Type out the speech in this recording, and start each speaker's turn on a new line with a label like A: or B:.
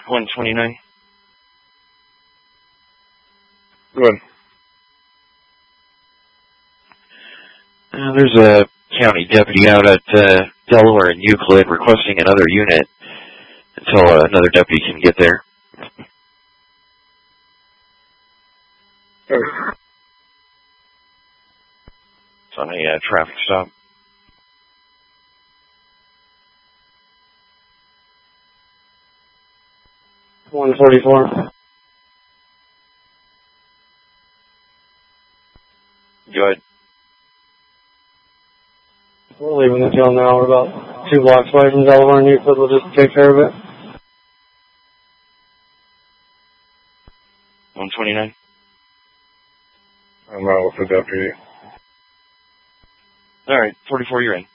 A: 129.
B: Good.
A: There's a county deputy out at Delaware and Euclid requesting another unit until another deputy can get there. It's on a traffic stop.
B: $144.
A: Go ahead.
B: We're leaving the jail now. We're about 2 blocks away from Delaware and Euclid. We'll just take care of it.
A: 129.
B: I'm out with the deputy.
A: All right, 44, you're in.